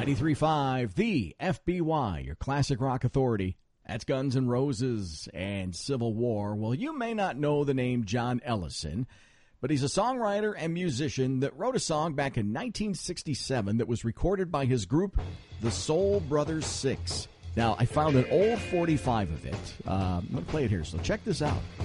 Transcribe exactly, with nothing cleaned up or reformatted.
ninety-three point five, the F B Y, your classic rock authority. That's Guns N' Roses and Civil War. Well, you may not know the name John Ellison, but he's a songwriter and musician that wrote a song back in nineteen sixty-seven that was recorded by his group, the Soul Brothers Six. Now, I found an old forty-five of it. Uh, I'm going to play it here, so check this out.